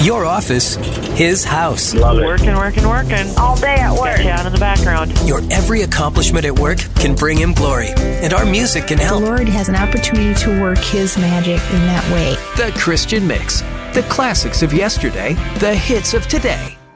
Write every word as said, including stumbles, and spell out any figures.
Your office, His house. Love it. Working, working, working. All day at work. Got you out in the background. Your every accomplishment at work can bring Him glory, and our music can help. The Lord has an opportunity to work His magic in that way. The Christian Mix. The classics of yesterday, the hits of today.